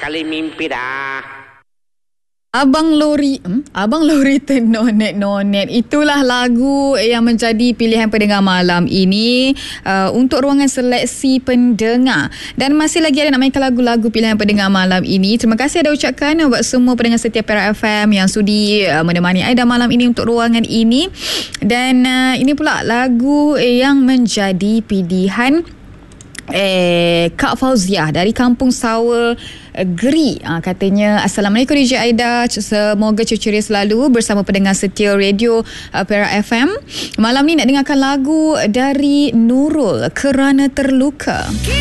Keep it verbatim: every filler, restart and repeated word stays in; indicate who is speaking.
Speaker 1: sekali mimpi dah.
Speaker 2: Abang Lori, hmm? Abang Lori Tenonet Nonet. Itulah lagu yang menjadi pilihan pendengar malam ini uh, untuk ruangan seleksi pendengar. Dan masih lagi ada nak mainkan lagu-lagu pilihan pendengar malam ini. Terima kasih ada ucapkan buat semua pendengar setia Perak F M yang sudi uh, menemani Aida malam ini untuk ruangan ini. Dan uh, ini pula lagu yang menjadi pilihan Eh, Kak Fauziah dari Kampung Sawa Geri. Ha, katanya, Assalamualaikum D J Aida, semoga ceria selalu bersama pendengar setia radio uh, Perak F M. Malam ni nak dengarkan lagu dari Nurul, Kerana Terluka.